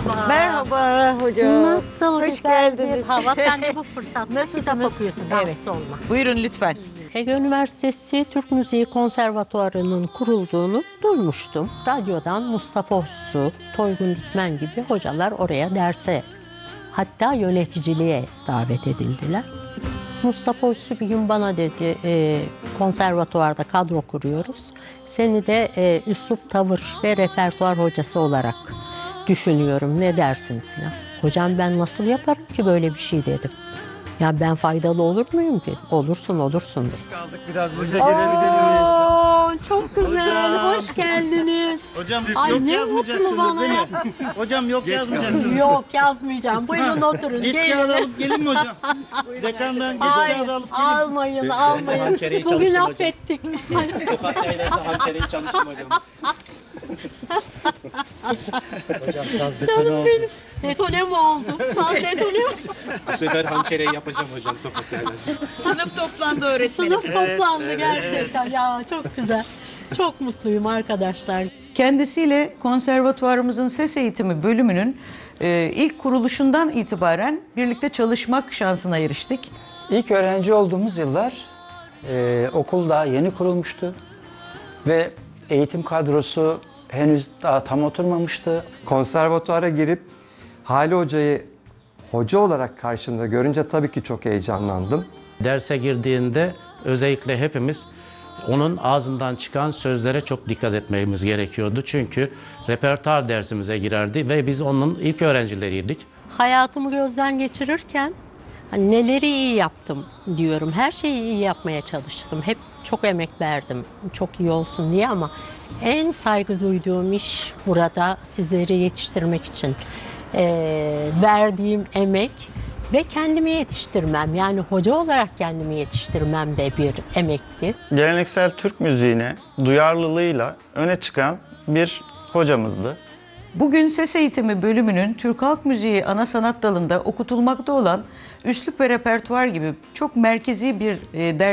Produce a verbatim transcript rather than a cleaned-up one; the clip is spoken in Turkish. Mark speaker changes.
Speaker 1: Merhaba.
Speaker 2: Merhaba hocam.
Speaker 1: Nasıl
Speaker 2: Hoş
Speaker 1: güzel
Speaker 2: geldiniz.
Speaker 1: bir hava. Sen de bu fırsatta
Speaker 2: Nasılsınız?
Speaker 1: kitap okuyorsun.
Speaker 2: Evet.
Speaker 1: Rahatsız olma.
Speaker 2: Buyurun lütfen.
Speaker 1: Ege Üniversitesi Türk Müziği Konservatuarı'nın kurulduğunu duymuştum. Radyodan Mustafa Hoşsu, Toygun Dikmen gibi hocalar oraya derse, hatta yöneticiliğe davet edildiler. Mustafa Hoşsu bir gün bana dedi, e, konservatuvarda kadro kuruyoruz. Seni de e, üslup, tavır ve repertuar hocası olarak düşünüyorum. Ne dersin falan. Hocam ben nasıl yaparım ki böyle bir şey dedim. Ya ben faydalı olur muyum ki? Olursun, olursun dedi.
Speaker 3: Kaldık biraz biz de gelebilir miyiz?
Speaker 1: Oo, çok güzel,
Speaker 3: Hocam.
Speaker 1: hoş geldiniz.
Speaker 3: Hocam
Speaker 1: Ay,
Speaker 3: yok
Speaker 1: ne
Speaker 3: yazmayacaksınız
Speaker 1: mutlu bana.
Speaker 3: değil mi? Hocam yok yazmayacaksınız.
Speaker 1: Yok yazmayacağım. Buyurun oturun.
Speaker 3: Geç
Speaker 1: gelin.
Speaker 3: kağıdı alıp gelin mi hocam? Dekandan geç
Speaker 1: Hayır,
Speaker 3: kağıdı alıp gelin.
Speaker 1: almayın, almayın.
Speaker 4: Hançereyi
Speaker 1: Bugün
Speaker 4: çalıştım hocam.
Speaker 1: affettik.
Speaker 4: Tokat yaylası hançereyi çalıştım hocam. Hocam saz detone
Speaker 1: Canım
Speaker 4: oldu.
Speaker 1: benim. Detone mi oldu? Saz detone mi?
Speaker 4: Bu sefer hançereyi yapacağım hocam tokat yaylası.
Speaker 2: Sınıf toplandı öğretmenim.
Speaker 1: Sınıf toplandı gerçekten. Ya çok güzel. Çok mutluyum arkadaşlar.
Speaker 2: Kendisiyle konservatuvarımızın ses eğitimi bölümünün e, ilk kuruluşundan itibaren birlikte çalışmak şansına eriştik.
Speaker 5: İlk öğrenci olduğumuz yıllar e, okul daha yeni kurulmuştu ve eğitim kadrosu henüz daha tam oturmamıştı.
Speaker 6: Konservatuara girip Hali Hoca'yı hoca olarak karşımda görünce tabii ki çok heyecanlandım.
Speaker 7: Derse girdiğinde özellikle hepimiz onun ağzından çıkan sözlere çok dikkat etmemiz gerekiyordu. Çünkü repertuar dersimize girerdi ve biz onun ilk öğrencileriydik.
Speaker 1: Hayatımı gözden geçirirken hani neleri iyi yaptım diyorum. Her şeyi iyi yapmaya çalıştım. Hep çok emek verdim. Çok iyi olsun diye ama en saygı duyduğum iş burada sizleri yetiştirmek için eee, verdiğim emek ve kendimi yetiştirmem. Yani hoca olarak kendimi yetiştirmem de bir emekti.
Speaker 8: Geleneksel Türk müziğine duyarlılığıyla öne çıkan bir hocamızdı.
Speaker 2: Bugün ses eğitimi bölümünün Türk Halk Müziği ana sanat dalında okutulmakta olan üslup ve repertuar gibi çok merkezi bir e, ders